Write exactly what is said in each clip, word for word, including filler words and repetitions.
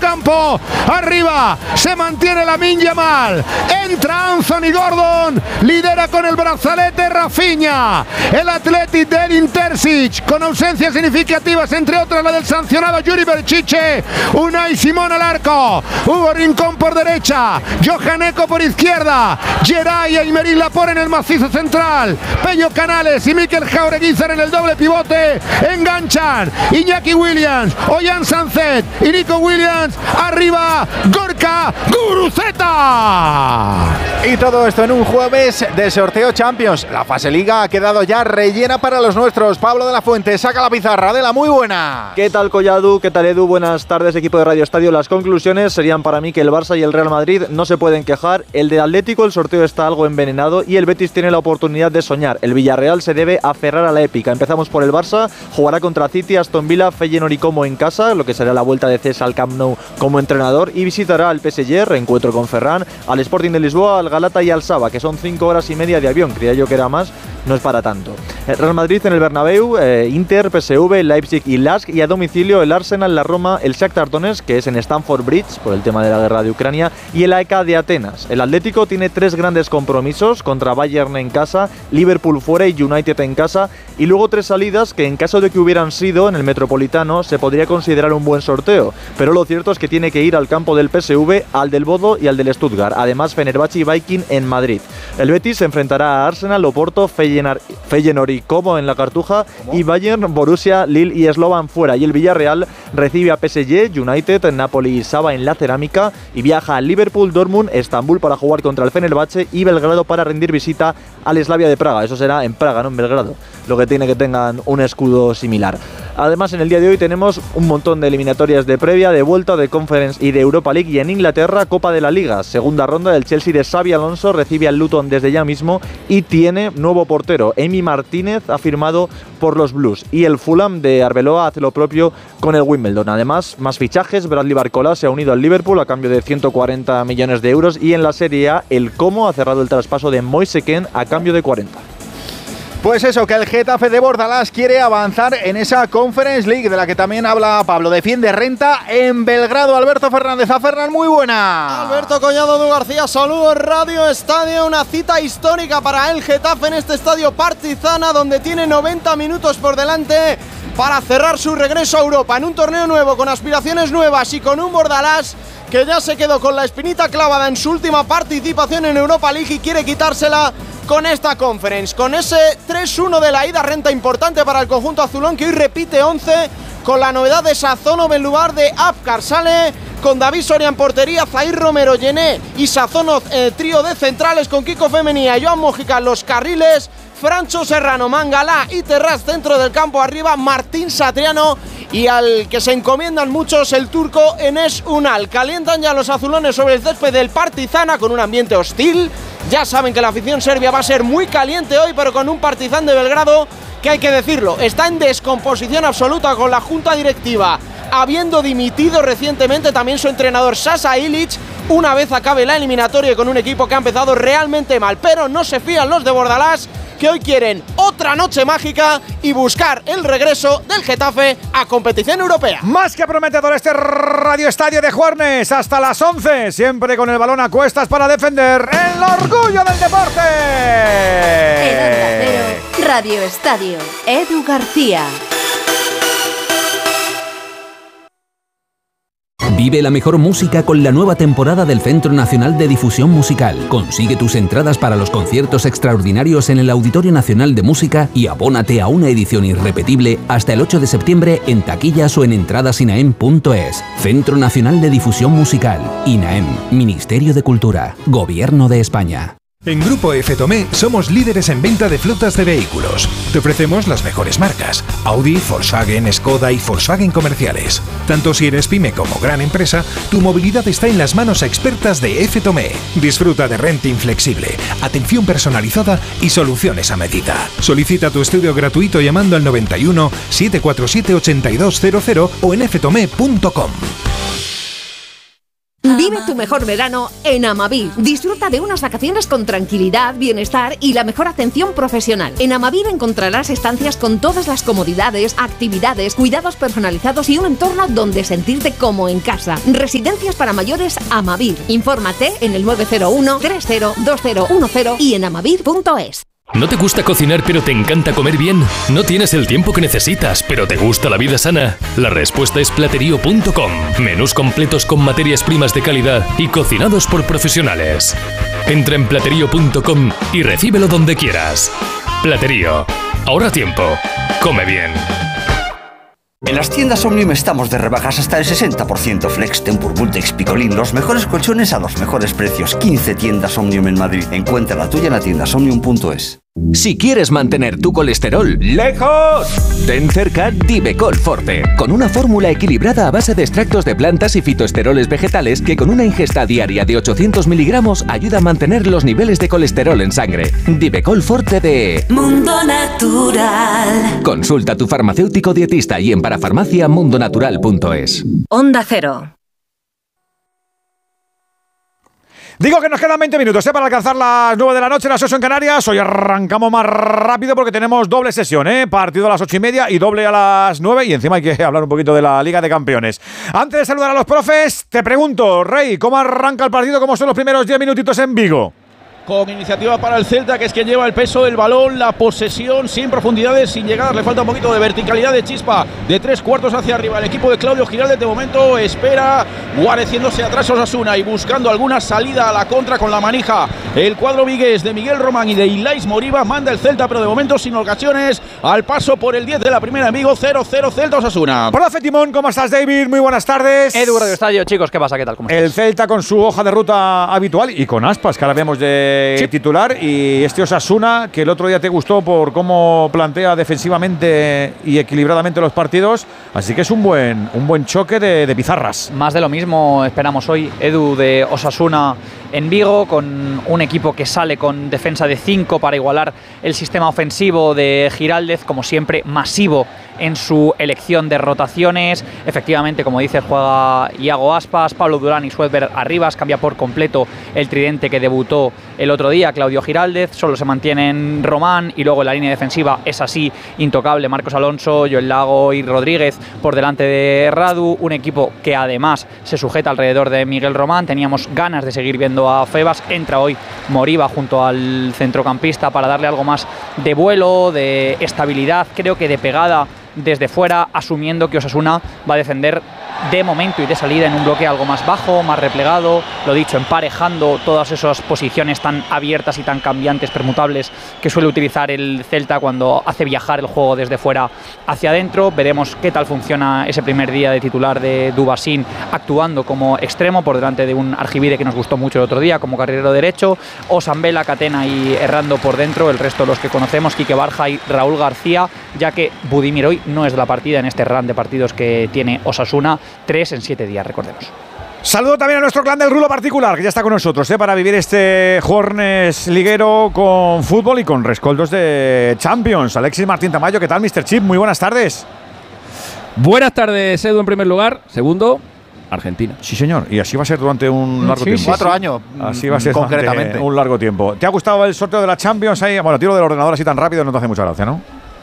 campo. Arriba se mantiene Lamine Yamal. Entra Anthony Gordon. Lidera con el brazalete Rafinha. El Athletic de Edin Terzic, con ausencias significativas, entre otras la del sancionado Yuri Berchiche. Unai Simón al arco. Hugo Rincón por derecha. Johan Eko por izquierda. Geray y Aymeric Laporte en el macizo central. Pello Canales y Mikel Jaureguizar en el doble pivote. Enganchan Iñaki Williams, Ollán Sanzet y Nico Williams. Arriba Gorka Guruzeta. Y todo esto en un jueves de sorteo Champions. La fase Liga ha quedado ya rellena para los nuestros. Pablo de la Fuente saca la pizarra. Adela, muy buena. ¿Qué tal, Collado? ¿Qué tal, Edu? Buenas tardes, equipo de Radio Estadio. Las conclusiones serían para mí que el Barça y el Real Madrid no se pueden quejar. El de Atlético, el sorteo está algo envenenado y el Betis tiene la oportunidad de soñar. El Villarreal se debe aferrar a la épica. Empezamos por el Barça. Jugará contra City, Aston Villa, Feyenoord y Como en casa, lo que será la vuelta de Cés al Camp Nou como entrenador, y visitará al P S G, reencuentro con Ferran, al Sporting de Lisboa, al Galata y al Saba, que son cinco horas y media de avión. Creía yo que era más, no es para tanto. El Real Madrid en el Bernabéu, eh, Inter, P S V, Leipzig y Lask, y a domicilio el Arsenal, la Roma, el Shakhtar Donetsk, que es en Stamford Bridge por el tema de la guerra de Ucrania, y el A E K de Atenas. El Atlético tiene tres grandes compromisos, contra Bayern en casa, Liverpool fuera y United en casa, y luego tres salidas que en caso de que hubieran sido en el Metropolitano se podría considerar un buen sorteo, pero lo cierto es que tiene que ir al campo del P S V, al del Bodo y al del Stuttgart, además Fenerbahce y Viking en Madrid. El Betis se enfrentará a Arsenal, Oporto, Feyenoord, Feyenoord y Como en la Cartuja, y Bayern, Borussia, Lille y Slovan fuera, y el Villarreal recibe a P S G, United, Napoli y Saba en la Cerámica, y viaja a Liverpool, Dortmund, Estambul para jugar contra el Fenerbahce y Belgrado para rendir visita al Slavia de Praga. Eso será en Praga, no en Belgrado, lo que tiene que tengan un escudo similar. Además, en el día de hoy tenemos un montón de eliminatorias de previa, de vuelta, de Conference y de Europa League, y en Inglaterra, Copa de la Liga. Segunda ronda, el Chelsea de Xabi Alonso recibe al Luton desde ya mismo y tiene nuevo portero. Emi Martínez ha firmado por los Blues, y el Fulham de Arbeloa hace lo propio con el Wimbledon. Además, más fichajes. Bradley Barcola se ha unido al Liverpool a cambio de ciento cuarenta millones de euros, y en la Serie A, el Como ha cerrado el traspaso de Moise Kean a cambio de cuarenta. Pues eso, que el Getafe de Bordalás quiere avanzar en esa Conference League de la que también habla Pablo. Defiende renta en Belgrado. Alberto Fernández. A Fernández, muy buena. Alberto Collado, Edu García, saludos, Radio Estadio. Una cita histórica para el Getafe en este estadio Partizana, donde tiene noventa minutos por delante para cerrar su regreso a Europa en un torneo nuevo, con aspiraciones nuevas y con un Bordalás que ya se quedó con la espinita clavada en su última participación en Europa League y quiere quitársela con esta Conference, con ese tres uno de la ida. Renta importante para el conjunto azulón, que hoy repite once con la novedad de Sazonov en lugar de Apcar. Sale con David Soria en portería, Zair Romero, Yené y Sazonov, eh, trío de centrales, con Kiko Femenía y Joan Mojica en los carriles, Francho Serrano, Mangalá y Terraz centro del campo, arriba Martín Satriano, y al que se encomiendan muchos, el turco Enes Unal. Calientan ya los azulones sobre el césped del Partizana con un ambiente hostil. Ya saben que la afición serbia va a ser muy caliente hoy, pero con un Partizan de Belgrado que, hay que decirlo, está en descomposición absoluta, con la junta directiva habiendo dimitido recientemente también su entrenador Sasa Ilic, una vez acabe la eliminatoria, con un equipo que ha empezado realmente mal. Pero no se fían los de Bordalás, que hoy quieren otra noche mágica y buscar el regreso del Getafe a competición europea. Más que prometedor este Radio Estadio de jueves hasta las once, siempre con el balón a cuestas para defender el orgullo del deporte. En Onda Cero, Radio Estadio, Edu García. Vive la mejor música con la nueva temporada del Centro Nacional de Difusión Musical. Consigue tus entradas para los conciertos extraordinarios en el Auditorio Nacional de Música y abónate a una edición irrepetible hasta el ocho de septiembre en taquillas o en entradas inaem punto es. Centro Nacional de Difusión Musical. INAEM, Ministerio de Cultura, Gobierno de España. En Grupo F Tomé somos líderes en venta de flotas de vehículos. Te ofrecemos las mejores marcas: Audi, Volkswagen, Skoda y Volkswagen comerciales. Tanto si eres pyme como gran empresa, tu movilidad está en las manos expertas de F Tomé. Disfruta de renting flexible, atención personalizada y soluciones a medida. Solicita tu estudio gratuito llamando al noventa y uno, setecientos cuarenta y siete, ochenta y dos cero cero o en f tomé punto com. Vive tu mejor verano en Amavir. Disfruta de unas vacaciones con tranquilidad, bienestar y la mejor atención profesional. En Amavir encontrarás estancias con todas las comodidades, actividades, cuidados personalizados y un entorno donde sentirte como en casa. Residencias para mayores Amavir. Infórmate en el nueve cero uno, tres cero, dos cero uno cero y en amavir punto es. ¿No te gusta cocinar pero te encanta comer bien? ¿No tienes el tiempo que necesitas pero te gusta la vida sana? La respuesta es platerío punto com. Menús completos con materias primas de calidad y cocinados por profesionales. Entra en platerío punto com y recíbelo donde quieras. Platerío. Ahorra tiempo. Come bien. En las tiendas Omnium estamos de rebajas hasta el sesenta por ciento. Flex, Tempur, Bultex, Picolín, los mejores colchones a los mejores precios. quince tiendas Omnium en Madrid. Encuentra la tuya en la tienda omnium punto es. Si quieres mantener tu colesterol lejos, ten cerca Divecol Forte, con una fórmula equilibrada a base de extractos de plantas y fitoesteroles vegetales que con una ingesta diaria de ochocientos miligramos ayuda a mantener los niveles de colesterol en sangre. Divecol Forte de Mundo Natural. Consulta a tu farmacéutico dietista y en parafarmacia mundo natural punto es. Onda Cero. Digo que nos quedan veinte minutos ¿eh? para alcanzar las nueve de la noche, las ocho en Canarias. Hoy arrancamos más rápido porque tenemos doble sesión, ¿eh? Partido a las ocho y media y doble a las nueve. Y encima hay que hablar un poquito de la Liga de Campeones. Antes de saludar a los profes, te pregunto, Rey, ¿cómo arranca el partido? ¿Cómo son los primeros diez minutitos en Vigo? Con iniciativa para el Celta, que es quien lleva el peso del balón, la posesión sin profundidades, sin llegar, le falta un poquito de verticalidad, de chispa, de tres cuartos hacia arriba. El equipo de Claudio Giraldez de momento espera, guareciéndose atrás Osasuna y buscando alguna salida a la contra con la manija. El cuadro vigués de Miguel Román y de Ilais Moriba manda el Celta, pero de momento sin ocasiones, al paso por el diez de la primera en Vigo. Cero cero Celta Osasuna. Profe Timón, ¿cómo estás, David? Muy buenas tardes. Edu Radio Estadio, chicos, ¿qué pasa? ¿Qué tal? ¿Cómo estás? El Celta con su hoja de ruta habitual y con Aspas, que ahora vemos de sí. titular, y este Osasuna, que el otro día te gustó por cómo plantea defensivamente y equilibradamente los partidos, así que es un buen, un buen choque de, de pizarras. Más de lo mismo esperamos hoy, Edu, de Osasuna en Vigo, con un equipo que sale con defensa de cinco para igualar el sistema ofensivo de Giraldez, como siempre masivo en su elección de rotaciones. Efectivamente, como dices, juega Iago Aspas, Pablo Durán y Suedberg Arribas, cambia por completo el tridente que debutó el otro día, Claudio Giraldez, solo se mantienen Román y luego en la línea defensiva es así intocable Marcos Alonso, Joel Lago y Rodríguez por delante de Radu, un equipo que además se sujeta alrededor de Miguel Román. Teníamos ganas de seguir viendo a Febas, entra hoy Moriba junto al centrocampista para darle algo más de vuelo, de estabilidad, creo que de pegada desde fuera, asumiendo que Osasuna va a defender de momento y de salida en un bloque algo más bajo, más replegado, lo dicho, emparejando todas esas posiciones tan abiertas y tan cambiantes, permutables, que suele utilizar el Celta cuando hace viajar el juego desde fuera hacia adentro. Veremos qué tal funciona ese primer día de titular de Dubasín actuando como extremo por delante de un Argibide que nos gustó mucho el otro día como carrilero derecho, Osambela, Catena y errando por dentro, el resto los que conocemos, Quique Barja y Raúl García, ya que Budimir hoy no es de la partida en este run de partidos que tiene Osasuna, tres en siete días, recordemos. Saludo también a nuestro clan del Rulo particular, que ya está con nosotros, ¿eh? para vivir este jueves liguero con fútbol y con rescoldos de Champions. Alexis Martín Tamayo, ¿qué tal, mister Chip? Muy buenas tardes. Buenas tardes, Edu, en primer lugar. Segundo, Argentina. Sí, señor, y así va a ser durante un largo sí, tiempo. Sí, Cuatro sí. años. Así va a ser concretamente un largo tiempo. ¿Te ha gustado el sorteo de la Champions? Ahí, bueno, tiro del ordenador así tan rápido no te hace mucha gracia, ¿no?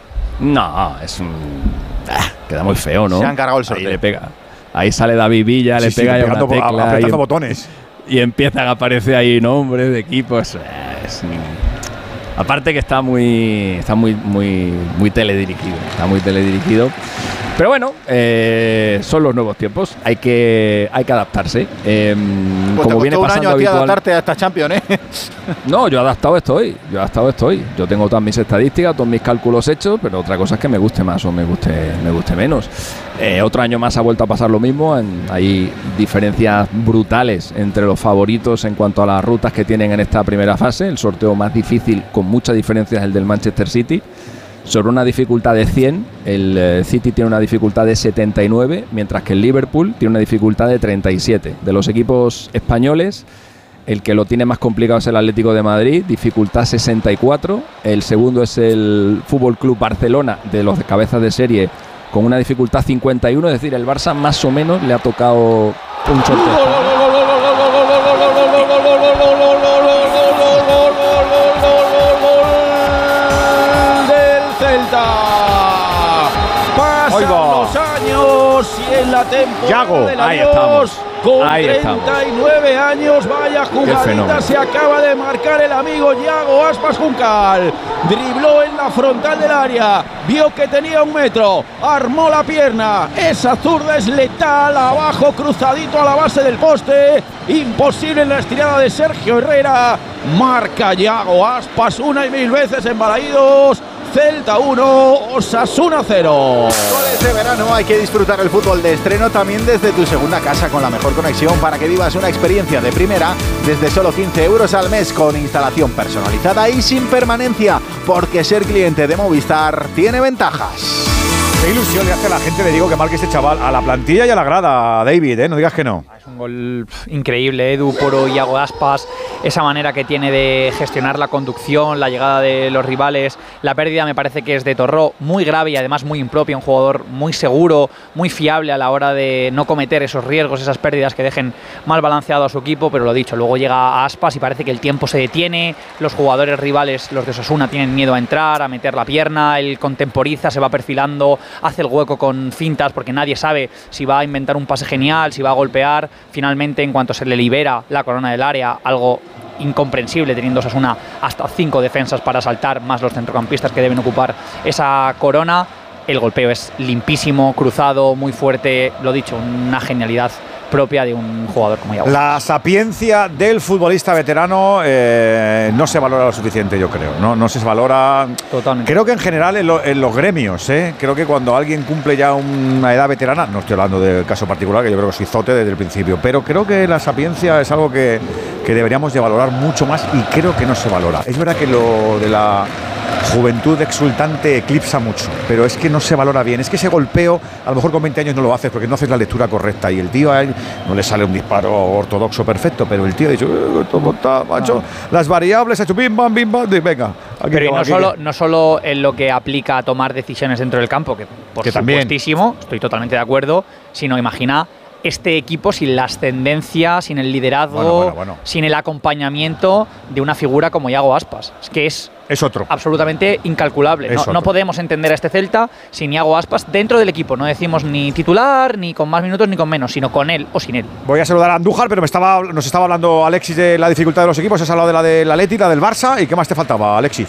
No, es un... Ah, queda muy feo, ¿no? Se han cargado el sorteo. Ahí le pega. Ahí sale David Villa, sí, le pega sí, ahí una tecla. Apretando y, botones. Y empiezan a aparecer ahí nombres de equipos. Es, aparte que está muy está muy, muy, muy teledirigido. Está muy teledirigido. Pero bueno, eh, son los nuevos tiempos. Hay que, hay que adaptarse. Eh, pues como te viene costó pasando un año a ti habitual, adaptarte a esta Champions, ¿eh? No, yo adaptado estoy. Yo adaptado estoy. Yo tengo todas mis estadísticas, todos mis cálculos hechos, pero otra cosa es que me guste más o me guste, me guste menos. Eh, otro año más ha vuelto a pasar lo mismo. En, hay diferencias brutales entre los favoritos en cuanto a las rutas que tienen en esta primera fase. El sorteo más difícil, con mucha diferencia, es el del Manchester City. Sobre una dificultad de cien, el eh, City tiene una dificultad de setenta y nueve, mientras que el Liverpool tiene una dificultad de treinta y siete. De los equipos españoles, el que lo tiene más complicado es el Atlético de Madrid, dificultad sesenta y cuatro. El segundo es el Fútbol Club Barcelona, de los de cabezas de serie, con una dificultad cincuenta y uno. Es decir, el Barça más o menos le ha tocado un sorteo. gol, gol, gol, gol, gol, gol, gol, gol, gol, gol, gol, gol del Celta. Pasan los años y en la temporada del adiós, con treinta y nueve años, vaya jugadita se acaba de marcar el amigo Yago Aspas Juncal. Dribló en la frontal del área, vio que tenía un metro, armó la pierna, esa zurda es letal, abajo cruzadito a la base del poste, imposible en la estirada de Sergio Herrera. Marca Yago Aspas una y mil veces en Balaídos. Celta uno, Osasuna cero. Con este verano hay que disfrutar el fútbol de estreno también desde tu segunda casa con la mejor conexión para que vivas una experiencia de primera desde solo quince euros al mes con instalación personalizada y sin permanencia, porque ser cliente de Movistar tiene ventajas. Qué ilusión le hace a la gente, le digo, que marque este chaval a la plantilla y a la grada, David, ¿eh? No digas que no. Es un gol increíble, Edu, por Iago Aspas, esa manera que tiene de gestionar la conducción, la llegada de los rivales, la pérdida me parece que es de Torró, muy grave y además muy impropia, un jugador muy seguro, muy fiable a la hora de no cometer esos riesgos, esas pérdidas que dejen mal balanceado a su equipo, pero lo dicho, luego llega a Aspas y parece que el tiempo se detiene, los jugadores rivales, los de Osasuna, tienen miedo a entrar, a meter la pierna, él contemporiza, se va perfilando, hace el hueco con fintas porque nadie sabe si va a inventar un pase genial, si va a golpear. Finalmente, en cuanto se le libera la corona del área, algo incomprensible teniendo Osasuna hasta cinco defensas para saltar, más los centrocampistas que deben ocupar esa corona, el golpeo es limpísimo, cruzado, muy fuerte, lo dicho, una genialidad propia de un jugador como Iago. La sapiencia del futbolista veterano eh, no se valora lo suficiente, yo creo. No, no se valora. Totalmente. Creo que en general en, lo, en los gremios, ¿eh? Creo que cuando alguien cumple ya una edad veterana, no estoy hablando del caso particular, que yo creo que soy zote desde el principio, pero creo que la sapiencia es algo que, que deberíamos de valorar mucho más y creo que no se valora. Es verdad que lo de la juventud exultante eclipsa mucho, pero es que no se valora bien. Es que ese golpeo, a lo mejor con veinte años no lo haces porque no haces la lectura correcta y el tío a él no le sale un disparo ortodoxo perfecto, pero el tío ha dicho, eh, ¿cómo está, macho? No. Las variables, ha hecho bim, bam, bim, bam, venga. Pero y no, solo, no solo en lo que aplica a tomar decisiones dentro del campo, que por que supuestísimo, también. Estoy totalmente de acuerdo, sino imagina este equipo sin la ascendencia, sin el liderazgo, bueno, bueno, bueno. sin el acompañamiento de una figura como Iago Aspas. Es que es, es otro. absolutamente incalculable. Es no, otro. no podemos entender a este Celta sin Iago Aspas dentro del equipo. No decimos ni titular, ni con más minutos, ni con menos, sino con él o sin él. Voy a saludar a Andújar, pero me estaba, nos estaba hablando Alexis de la dificultad de los equipos. Has hablado de la del Atleti, la del Barça. ¿Y qué más te faltaba, Alexis?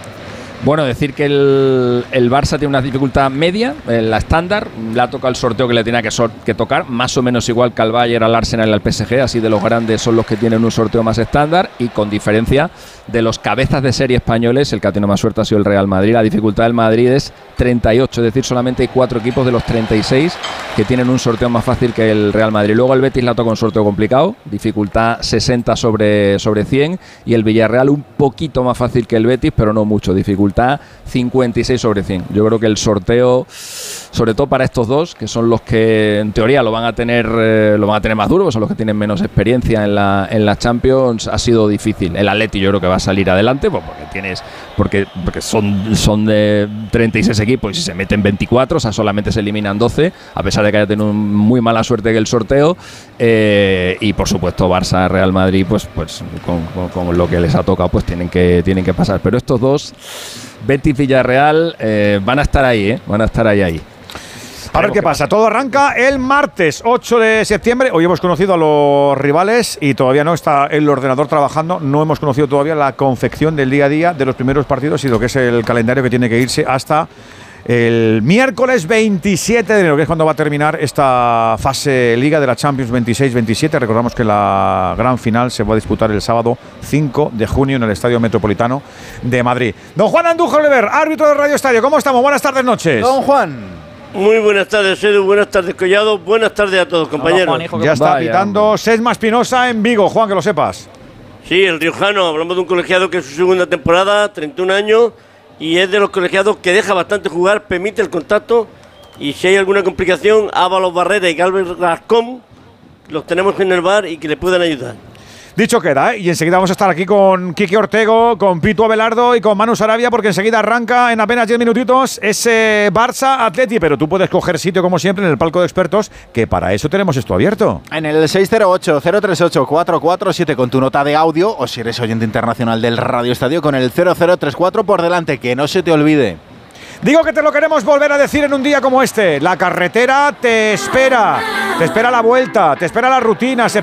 Bueno, decir que el, el Barça tiene una dificultad media, en la estándar, le ha tocado el sorteo que le tenía que, so que tocar, más o menos igual que al Bayern, al Arsenal y al P S G, así de los grandes son los que tienen un sorteo más estándar y con diferencia de los cabezas de serie españoles, el que ha tenido más suerte ha sido el Real Madrid. La dificultad del Madrid es treinta y ocho, es decir, solamente hay cuatro equipos de los treinta y seis que tienen un sorteo más fácil que el Real Madrid. Luego el Betis le ha tocado un sorteo complicado, dificultad sesenta sobre, sobre cien, y el Villarreal un poquito más fácil que el Betis, pero no mucho, dificultad cincuenta y seis sobre cien. Yo creo que el sorteo, sobre todo para estos dos, que son los que en teoría lo van a tener eh, lo van a tener más duro, son los que tienen menos experiencia en la, en la Champions, ha sido difícil. El Atleti yo creo que va a salir adelante, pues porque tienes porque, porque son, son de treinta y seis equipos y si se meten veinticuatro, o sea, solamente se eliminan doce, a pesar de que haya tenido un, muy mala suerte en el sorteo. Eh, y por supuesto Barça, Real Madrid, pues, pues con, con, con lo que les ha tocado, pues tienen que, tienen que pasar. Pero estos dos, Betis, Villarreal, eh, van a estar ahí, ¿eh? Van a estar ahí, ahí. A ver qué pasa. Todo arranca el martes ocho de septiembre. Hoy hemos conocido a los rivales y todavía no está el ordenador trabajando. No hemos conocido todavía la confección del día a día de los primeros partidos y lo que es el calendario que tiene que irse hasta el miércoles veintisiete de enero, que es cuando va a terminar esta fase Liga de la Champions veintiséis veintisiete. Recordamos que la gran final se va a disputar el sábado cinco de junio en el Estadio Metropolitano de Madrid. Don Juan Andújar Oliver, árbitro de Radio Estadio. ¿Cómo estamos? Buenas tardes, noches. Don Juan. Muy buenas tardes, Edu. Buenas tardes, Collado. Buenas tardes a todos, compañeros. Hola, Juan, ya está pitando Sesma Espinosa en Vigo, Juan, que lo sepas. Sí, el riojano. Hablamos de un colegiado que es su segunda temporada, treinta y un años, y es de los colegiados que deja bastante jugar, permite el contacto, y si hay alguna complicación, Ábalos Barrera y Galvez Rascón los tenemos en el bar y que le puedan ayudar. Dicho queda, ¿eh? Y enseguida vamos a estar aquí con Quique Ortego, con Pitu Abelardo y con Manu Sarabia, porque enseguida arranca en apenas diez minutitos ese Barça Atleti, pero tú puedes coger sitio como siempre en el palco de expertos, que para eso tenemos esto abierto. En el seis cero ocho, cero tres ocho, cuatro cuatro siete con tu nota de audio, o si eres oyente internacional del Radio Estadio, con el cero cero tres cuatro por delante, que no se te olvide. Digo que te lo queremos volver a decir en un día como este. La carretera te espera, te espera la vuelta, te espera la rutina, se